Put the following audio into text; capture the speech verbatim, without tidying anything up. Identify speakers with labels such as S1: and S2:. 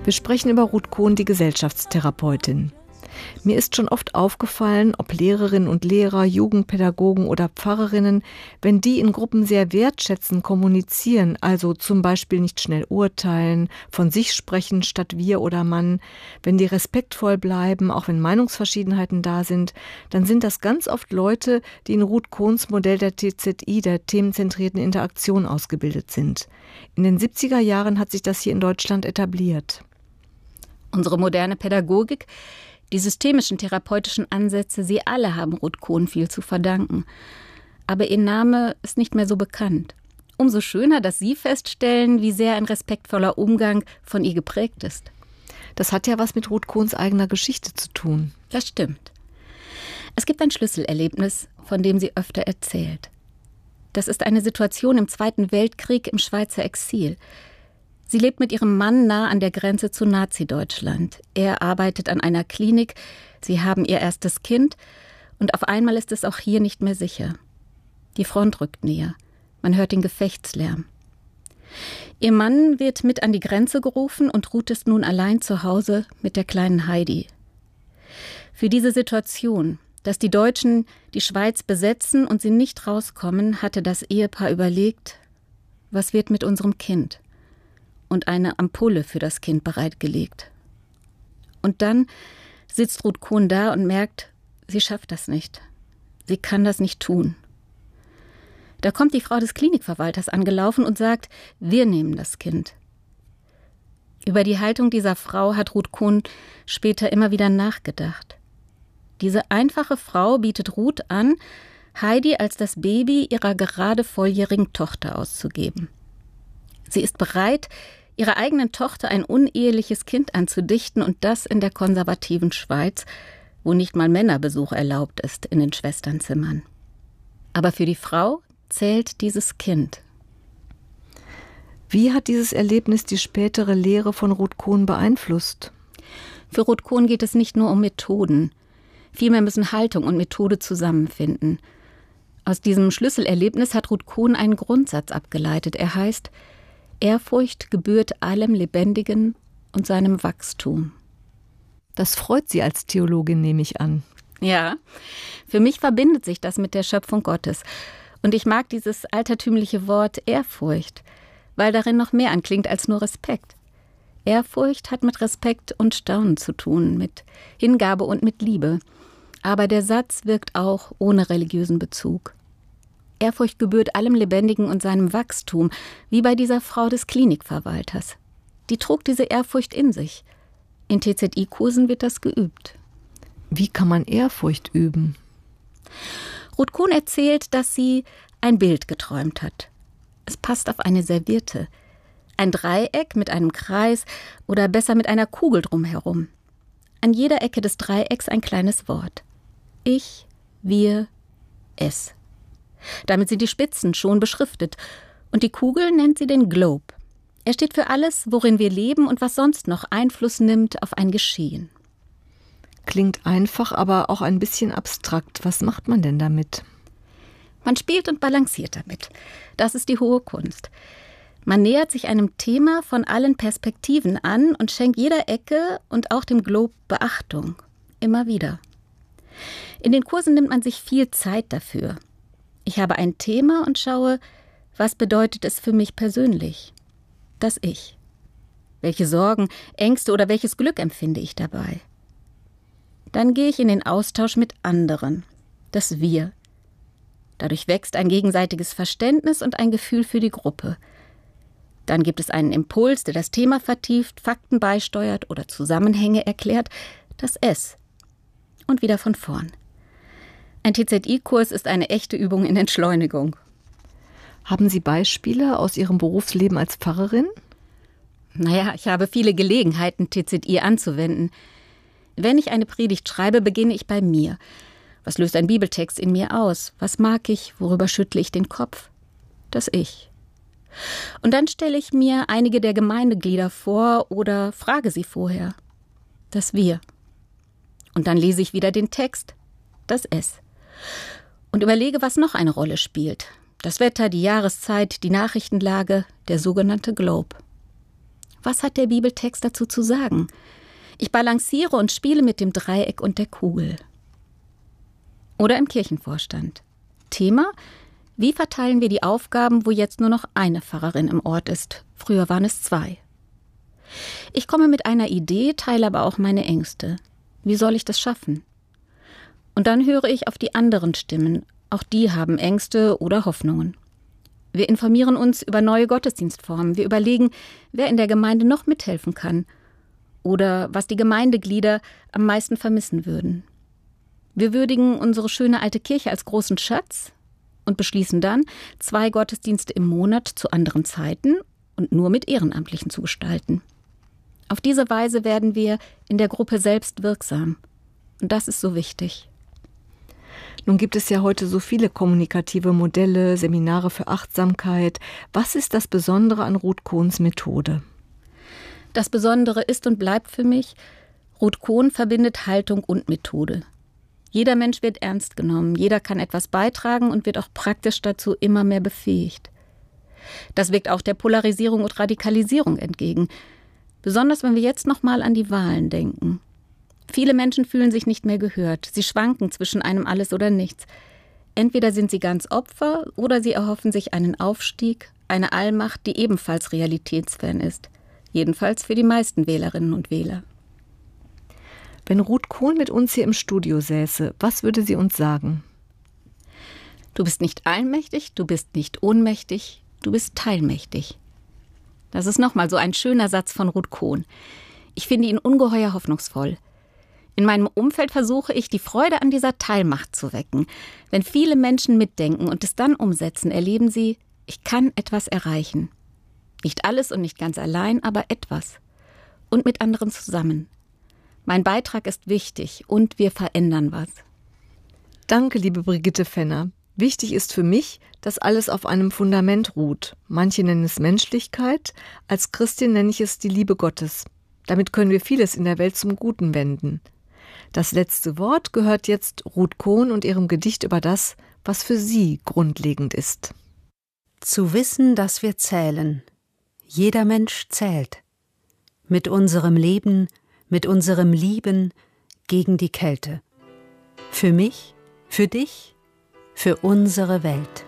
S1: Wir sprechen über Ruth Kohn, die Gesellschaftstherapeutin. Mir ist schon oft aufgefallen, ob Lehrerinnen und Lehrer, Jugendpädagogen oder Pfarrerinnen, wenn die in Gruppen sehr wertschätzend kommunizieren, also zum Beispiel nicht schnell urteilen, von sich sprechen statt wir oder man, wenn die respektvoll bleiben, auch wenn Meinungsverschiedenheiten da sind, dann sind das ganz oft Leute, die in Ruth Kohns Modell der T Z I, der themenzentrierten Interaktion, ausgebildet sind. In den siebziger Jahren hat sich das hier in Deutschland etabliert.
S2: Unsere moderne Pädagogik, die systemischen therapeutischen Ansätze, sie alle haben Ruth Kohn viel zu verdanken. Aber ihr Name ist nicht mehr so bekannt. Umso schöner, dass Sie feststellen, wie sehr ein respektvoller Umgang von ihr geprägt ist.
S1: Das hat ja was mit Ruth Kohns eigener Geschichte zu tun.
S2: Das stimmt. Es gibt ein Schlüsselerlebnis, von dem sie öfter erzählt. Das ist eine Situation im Zweiten Weltkrieg im Schweizer Exil. Sie lebt mit ihrem Mann nah an der Grenze zu Nazi-Deutschland. Er arbeitet an einer Klinik, sie haben ihr erstes Kind und auf einmal ist es auch hier nicht mehr sicher. Die Front rückt näher, man hört den Gefechtslärm. Ihr Mann wird mit an die Grenze gerufen und Ruth ist nun allein zu Hause mit der kleinen Heidi. Für diese Situation, dass die Deutschen die Schweiz besetzen und sie nicht rauskommen, hatte das Ehepaar überlegt, was wird mit unserem Kind? Und eine Ampulle für das Kind bereitgelegt. Und dann sitzt Ruth Kohn da und merkt, sie schafft das nicht. Sie kann das nicht tun. Da kommt die Frau des Klinikverwalters angelaufen und sagt, wir nehmen das Kind. Über die Haltung dieser Frau hat Ruth Kohn später immer wieder nachgedacht. Diese einfache Frau bietet Ruth an, Heidi als das Baby ihrer gerade volljährigen Tochter auszugeben. Sie ist bereit, ihrer eigenen Tochter ein uneheliches Kind anzudichten und das in der konservativen Schweiz, wo nicht mal Männerbesuch erlaubt ist in den Schwesternzimmern. Aber für die Frau zählt dieses Kind.
S1: Wie hat dieses Erlebnis die spätere Lehre von Ruth Kohn beeinflusst?
S2: Für Ruth Kohn geht es nicht nur um Methoden. Vielmehr müssen Haltung und Methode zusammenfinden. Aus diesem Schlüsselerlebnis hat Ruth Kohn einen Grundsatz abgeleitet. Er heißt, Ehrfurcht gebührt allem Lebendigen und seinem Wachstum.
S1: Das freut Sie als Theologin, nehme ich an.
S2: Ja, für mich verbindet sich das mit der Schöpfung Gottes. Und ich mag dieses altertümliche Wort Ehrfurcht, weil darin noch mehr anklingt als nur Respekt. Ehrfurcht hat mit Respekt und Staunen zu tun, mit Hingabe und mit Liebe. Aber der Satz wirkt auch ohne religiösen Bezug. Ehrfurcht gebührt allem Lebendigen und seinem Wachstum, wie bei dieser Frau des Klinikverwalters. Die trug diese Ehrfurcht in sich. In T Z I-Kursen wird das geübt.
S1: Wie kann man Ehrfurcht üben?
S2: Ruth Kohn erzählt, dass sie ein Bild geträumt hat. Es passt auf eine Serviette. Ein Dreieck mit einem Kreis oder besser mit einer Kugel drumherum. An jeder Ecke des Dreiecks ein kleines Wort. Ich, wir, es. Damit sind die Spitzen schon beschriftet. Und die Kugel nennt sie den Globe. Er steht für alles, worin wir leben und was sonst noch Einfluss nimmt auf ein Geschehen.
S1: Klingt einfach, aber auch ein bisschen abstrakt. Was macht man denn damit?
S2: Man spielt und balanciert damit. Das ist die hohe Kunst. Man nähert sich einem Thema von allen Perspektiven an und schenkt jeder Ecke und auch dem Globe Beachtung. Immer wieder. In den Kursen nimmt man sich viel Zeit dafür. Ich habe ein Thema und schaue, was bedeutet es für mich persönlich? Das Ich. Welche Sorgen, Ängste oder welches Glück empfinde ich dabei? Dann gehe ich in den Austausch mit anderen. Das Wir. Dadurch wächst ein gegenseitiges Verständnis und ein Gefühl für die Gruppe. Dann gibt es einen Impuls, der das Thema vertieft, Fakten beisteuert oder Zusammenhänge erklärt. Das Es. Und wieder von vorn. Ein T Z I-Kurs ist eine echte Übung in Entschleunigung.
S1: Haben Sie Beispiele aus Ihrem Berufsleben als Pfarrerin?
S2: Naja, ich habe viele Gelegenheiten, T Z I anzuwenden. Wenn ich eine Predigt schreibe, beginne ich bei mir. Was löst ein Bibeltext in mir aus? Was mag ich? Worüber schüttle ich den Kopf? Das Ich. Und dann stelle ich mir einige der Gemeindeglieder vor oder frage sie vorher. Das Wir. Und dann lese ich wieder den Text. Das Es. Und überlege, was noch eine Rolle spielt. Das Wetter, die Jahreszeit, die Nachrichtenlage, der sogenannte Globe. Was hat der Bibeltext dazu zu sagen? Ich balanciere und spiele mit dem Dreieck und der Kugel. Oder im Kirchenvorstand. Thema: Wie verteilen wir die Aufgaben, wo jetzt nur noch eine Pfarrerin im Ort ist? Früher waren es zwei. Ich komme mit einer Idee, teile aber auch meine Ängste. Wie soll ich das schaffen? Und dann höre ich auf die anderen Stimmen. Auch die haben Ängste oder Hoffnungen. Wir informieren uns über neue Gottesdienstformen. Wir überlegen, wer in der Gemeinde noch mithelfen kann. Oder was die Gemeindeglieder am meisten vermissen würden. Wir würdigen unsere schöne alte Kirche als großen Schatz und beschließen dann, zwei Gottesdienste im Monat zu anderen Zeiten und nur mit Ehrenamtlichen zu gestalten. Auf diese Weise werden wir in der Gruppe selbst wirksam. Und das ist so wichtig.
S1: Nun gibt es ja heute so viele kommunikative Modelle, Seminare für Achtsamkeit. Was ist das Besondere an Ruth Kohns Methode?
S2: Das Besondere ist und bleibt für mich, Ruth Kohn verbindet Haltung und Methode. Jeder Mensch wird ernst genommen, jeder kann etwas beitragen und wird auch praktisch dazu immer mehr befähigt. Das wirkt auch der Polarisierung und Radikalisierung entgegen. Besonders wenn wir jetzt noch mal an die Wahlen denken. Viele Menschen fühlen sich nicht mehr gehört. Sie schwanken zwischen einem Alles oder Nichts. Entweder sind sie ganz Opfer oder sie erhoffen sich einen Aufstieg, eine Allmacht, die ebenfalls realitätsfern ist. Jedenfalls für die meisten Wählerinnen und Wähler.
S1: Wenn Ruth Kohn mit uns hier im Studio säße, was würde sie uns sagen?
S2: Du bist nicht allmächtig, du bist nicht ohnmächtig, du bist teilmächtig. Das ist nochmal so ein schöner Satz von Ruth Kohn. Ich finde ihn ungeheuer hoffnungsvoll. In meinem Umfeld versuche ich, die Freude an dieser Teilmacht zu wecken. Wenn viele Menschen mitdenken und es dann umsetzen, erleben sie, ich kann etwas erreichen. Nicht alles und nicht ganz allein, aber etwas. Und mit anderen zusammen. Mein Beitrag ist wichtig und wir verändern was.
S1: Danke, liebe Brigitte Fenner. Wichtig ist für mich, dass alles auf einem Fundament ruht. Manche nennen es Menschlichkeit, als Christin nenne ich es die Liebe Gottes. Damit können wir vieles in der Welt zum Guten wenden. Das letzte Wort gehört jetzt Ruth Kohn und ihrem Gedicht über das, was für sie grundlegend ist.
S3: Zu wissen, dass wir zählen. Jeder Mensch zählt. Mit unserem Leben, mit unserem Lieben gegen die Kälte. Für mich, für dich, für unsere Welt.